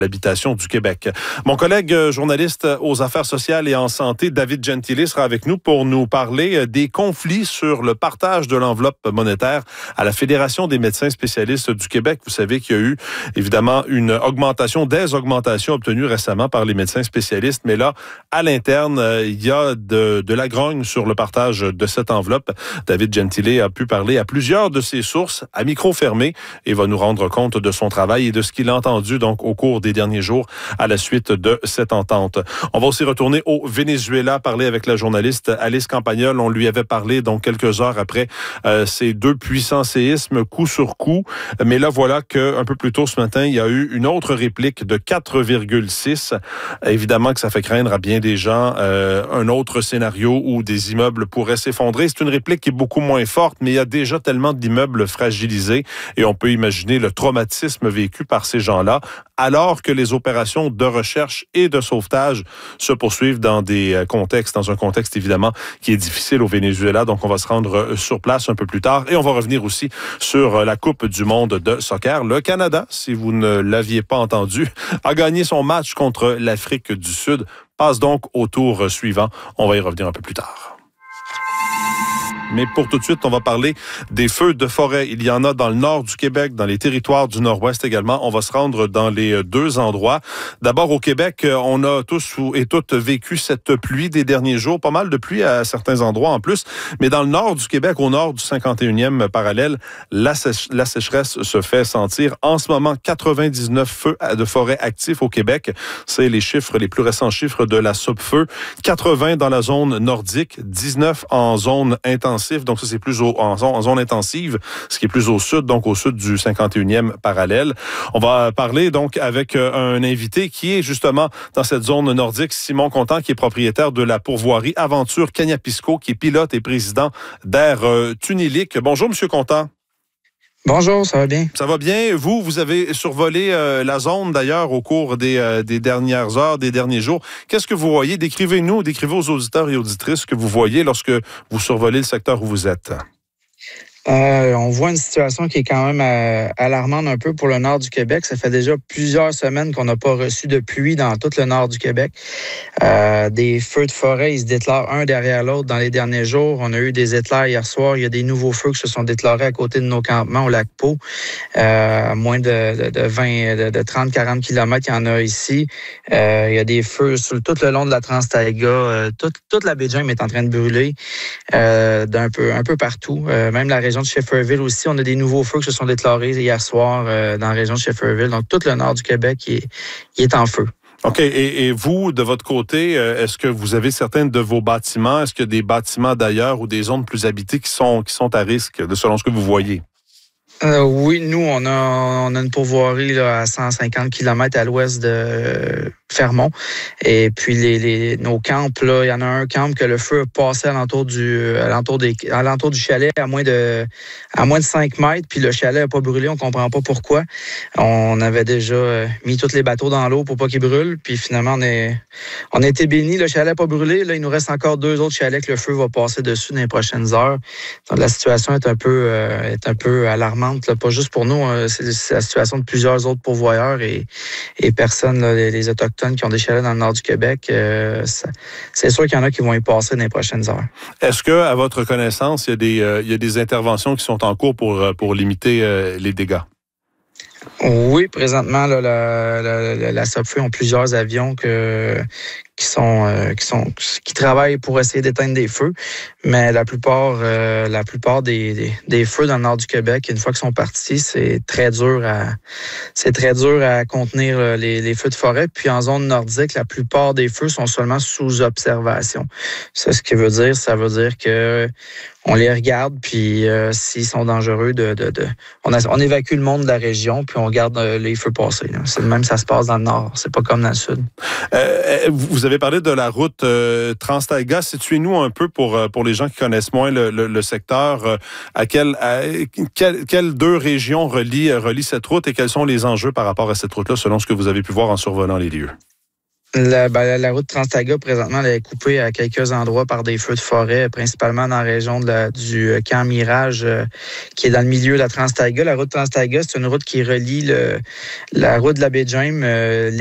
l'habitation du Québec. Mon collègue journaliste aux affaires sociales et en santé, David Gentile, sera avec nous pour nous parler des conflits sur le partage de l'enveloppe monétaire à la Fédération des médecins spécialistes du Québec. Vous savez qu'il y a eu évidemment des augmentations obtenues récemment par les médecins spécialistes, mais là, à l'interne, il y a de la grogne sur le partage de cette enveloppe. David Gentile a pu parler à plusieurs de ses sources à micro fermé et va nous rendre compte de son travail et de ce qu'il a entendu donc au cours des derniers jours à la suite de cette entente. On va aussi retourner au Venezuela, parler avec la journaliste Alice Campagnol. On lui avait parlé donc quelques heures après ces deux puissants séismes coup sur coup. Mais là, voilà qu'un peu plus tôt ce matin, il y a eu une autre réplique de 4,6. Évidemment que ça fait craindre à bien des gens un autre scénario où des immeubles pourraient s'effondrer. C'est une réplique qui est beaucoup moins forte, mais il y a déjà tellement d'immeubles fragilisés et on peut imaginer le traumatisme vécu par ces gens-là, alors que les opérations de recherche et de sauvetage se poursuivent dans un contexte évidemment qui est difficile au Venezuela. Donc, on va se rendre sur place un peu plus tard et on va revenir aussi sur la Coupe du monde de soccer. Le Canada, si vous ne l'aviez pas entendu, a gagné son match contre l'Afrique du Sud. Passe donc au tour suivant. On va y revenir un peu plus tard. Mais pour tout de suite, on va parler des feux de forêt. Il y en a dans le nord du Québec, dans les territoires du nord-ouest également. On va se rendre dans les deux endroits. D'abord, au Québec, on a tous et toutes vécu cette pluie des derniers jours. Pas mal de pluie à certains endroits en plus. Mais dans le nord du Québec, au nord du 51e parallèle, la sécheresse se fait sentir. En ce moment, 99 feux de forêt actifs au Québec. C'est les plus récents chiffres de la SOPFEU. 80 dans la zone nordique, 19 en zone intensive. Donc, ça, c'est plus en zone intensive, ce qui est plus au sud, donc au sud du 51e parallèle. On va parler donc avec un invité qui est justement dans cette zone nordique, Simon Contant, qui est propriétaire de la pourvoirie Aventure Kaniapisco, qui est pilote et président d'Air Tunilique. Bonjour, Monsieur Contant. Bonjour, ça va bien? Ça va bien. Vous avez survolé la zone, d'ailleurs, au cours des dernières heures, des derniers jours. Qu'est-ce que vous voyez? Décrivez aux auditeurs et auditrices ce que vous voyez lorsque vous survolez le secteur où vous êtes. On voit une situation qui est quand même alarmante un peu pour le nord du Québec. Ça fait déjà plusieurs semaines qu'on n'a pas reçu de pluie dans tout le nord du Québec. Des feux de forêt, ils se déclarent un derrière l'autre dans les derniers jours. On a eu des éclairs hier soir. Il y a des nouveaux feux qui se sont déclarés à côté de nos campements au lac Pau. À moins de 30-40 km, il y en a ici. Il y a des feux sur tout le long de la Trans-Taïga. Toute la baie de James est en train de brûler un peu partout. Même la région de Shefferville aussi, on a des nouveaux feux qui se sont déclarés hier soir dans la région de Shefferville. Donc, tout le nord du Québec il est en feu. OK. Et vous, de votre côté, est-ce que vous avez certains de vos bâtiments? Est-ce qu'il y a des bâtiments d'ailleurs ou des zones plus habitées qui sont à risque, selon ce que vous voyez? Oui, nous, on a une pourvoirie là, à 150 km à l'ouest de Fermont. Et puis, nos camps, là, il y en a un camp que le feu a passé alentour du chalet à moins de 5 mètres. Puis le chalet n'a pas brûlé, on ne comprend pas pourquoi. On avait déjà mis tous les bateaux dans l'eau pour pas qu'ils brûlent. Puis finalement, on a été bénis. Le chalet n'a pas brûlé. Là, il nous reste encore 2 autres chalets que le feu va passer dessus dans les prochaines heures. Donc, la situation est un peu alarmante. Là, pas juste pour nous, c'est la situation de plusieurs autres pourvoyeurs et personnes, là, les Autochtones qui ont des chalets dans le nord du Québec. C'est sûr qu'il y en a qui vont y passer dans les prochaines heures. Est-ce que, à votre connaissance, il y a des interventions qui sont en cours pour limiter les dégâts? Oui, présentement, là, la SOPFEU ont plusieurs avions qui travaillent pour essayer d'éteindre des feux, mais la plupart des feux dans le nord du Québec, une fois qu'ils sont partis, c'est très dur à contenir les feux de forêt. Puis en zone nordique, la plupart des feux sont seulement sous observation. Ça, ça veut dire que on les regarde, puis s'ils sont dangereux, on évacue le monde de la région, puis on regarde les feux passer. Là. C'est le même, ça se passe dans le nord. C'est pas comme dans le sud. Vous avez parlé de la route Trans-Taïga. Situez-nous un peu pour les gens qui connaissent moins le secteur. À quelles deux régions relient cette route et quels sont les enjeux par rapport à cette route-là, selon ce que vous avez pu voir en survolant les lieux? La route Trans-Taiga, présentement, elle est coupée à quelques endroits par des feux de forêt, principalement dans la région du camp Mirage, qui est dans le milieu de la Trans-Taiga. La route Trans-Taiga, c'est une route qui relie la route de la baie James,